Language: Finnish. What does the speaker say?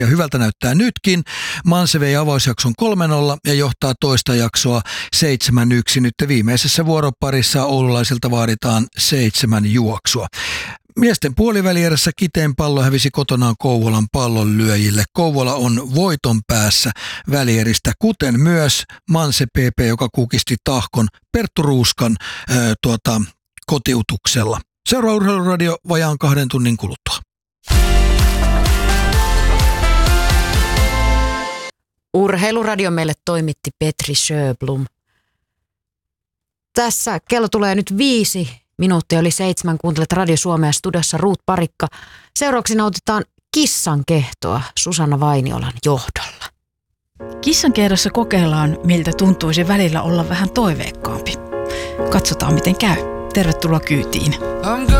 Ja hyvältä näyttää nytkin. Manse vei avausjakson 3-0 ja johtaa toista jaksoa 7-1. Nyt viimeisessä vuoroparissa oululaisilta vaaditaan 7 juoksua. Miesten puolivälierässä Kiteen Pallo hävisi kotonaan Kouvolan Pallonlyöjille. Kouvola on voiton päässä välieristä, kuten myös Manse PP, joka kukisti Tahkon Perttu Ruuskan kotiutuksella. Seuraa Urheiluradio vajaan 2 tunnin kuluttua. Urheiluradio meille toimitti Petri Sjöblom. Tässä kello tulee nyt 5 minuuttia yli 7. Kuuntelet Radio Suomea, studiossa Ruut Parikka. Seuraavaksi nautitaan Kissan kehtoa Susanna Vainiolan johdolla. Kissan kehdossa kokeillaan, miltä tuntuisi välillä olla vähän toiveikkaampi. Katsotaan miten käy. Tervetuloa kyytiin.